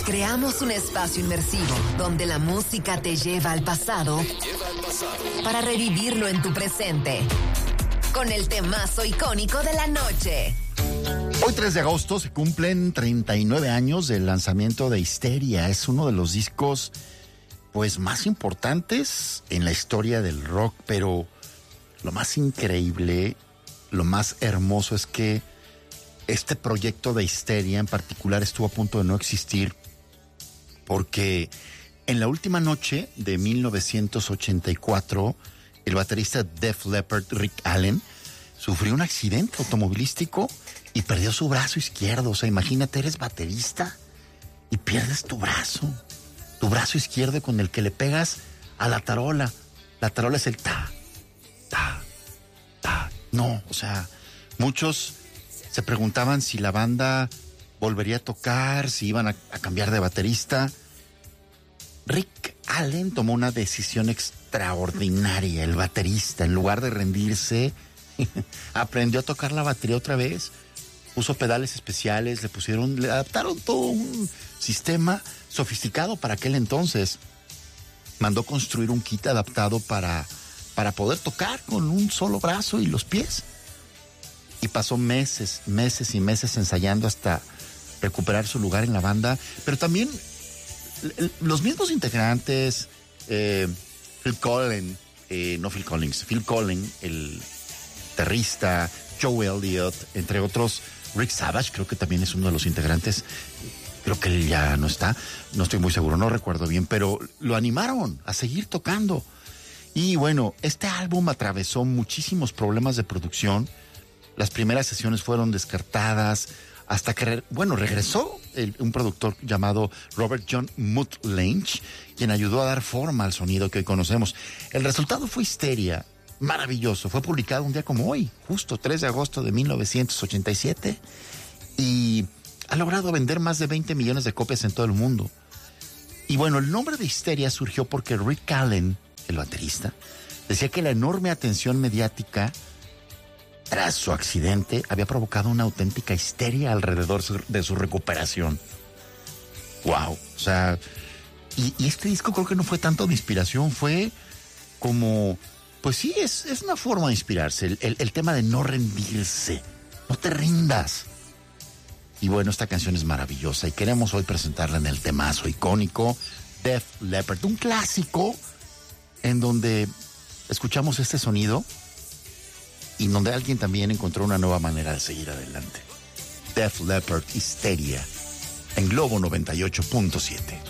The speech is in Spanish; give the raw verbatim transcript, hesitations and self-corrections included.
Creamos un espacio inmersivo donde la música te lleva al pasado, lleva al pasado para revivirlo en tu presente. Con el temazo icónico de la noche. Hoy tres de agosto se cumplen treinta y nueve años del lanzamiento de Histeria. Es uno de los discos pues más importantes en la historia del rock, pero lo más increíble, lo más hermoso es que este proyecto de Histeria en particular estuvo a punto de no existir porque en la última noche de mil novecientos ochenta y cuatro el baterista Def Leppard, Rick Allen, sufrió un accidente automovilístico y perdió su brazo izquierdo. O sea, imagínate, eres baterista y pierdes tu brazo. Tu brazo izquierdo con el que le pegas a la tarola. La tarola es el ta, ta, ta. No, o sea, muchos se preguntaban si la banda volvería a tocar, si iban a, a cambiar de baterista. Rick Allen tomó una decisión extraordinaria. El baterista, en lugar de rendirse, aprendió a tocar la batería otra vez. Puso pedales especiales, le pusieron, le adaptaron todo un sistema sofisticado para aquel entonces. Mandó construir un kit adaptado para, para poder tocar con un solo brazo y los pies. Y pasó meses, meses y meses ensayando hasta recuperar su lugar en la banda. Pero también los mismos integrantes, eh, Phil Collins, eh, no Phil Collins, Phil Collins, el guitarrista, Joe Elliott, entre otros. Rick Savage creo que también es uno de los integrantes. Creo que él ya no está, no estoy muy seguro, no recuerdo bien, pero lo animaron a seguir tocando. Y bueno, este álbum atravesó muchísimos problemas de producción. Las primeras sesiones fueron descartadas hasta que, bueno, regresó el, un productor llamado Robert John Mutt-Lange, quien ayudó a dar forma al sonido que hoy conocemos. El resultado fue Histeria. Maravilloso, fue publicado un día como hoy, justo tres de agosto de mil novecientos ochenta y siete, y ha logrado vender más de veinte millones de copias en todo el mundo. Y bueno, el nombre de Histeria surgió porque Rick Allen, el baterista, decía que la enorme atención mediática tras su accidente había provocado una auténtica histeria alrededor de su recuperación. Wow, o sea, y, y este disco creo que no fue tanto de inspiración, fue como... Pues sí, es, es una forma de inspirarse, el, el, el tema de no rendirse, no te rindas. Y bueno, esta canción es maravillosa y queremos hoy presentarla en el temazo icónico Def Leppard, un clásico en donde escuchamos este sonido y donde alguien también encontró una nueva manera de seguir adelante. Def Leppard, Histeria, en Globo noventa y ocho punto siete.